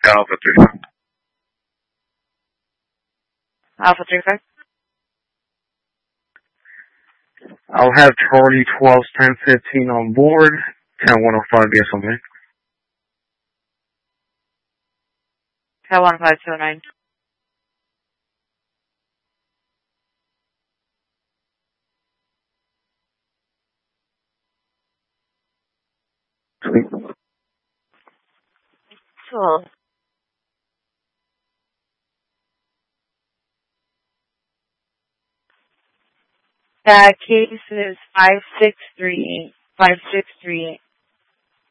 Alpha 35. Alpha 35. I'll have Charlie 12 1015 on board. 10105 BSOM. Cal 1529. Cool. That case is 5638. 5638.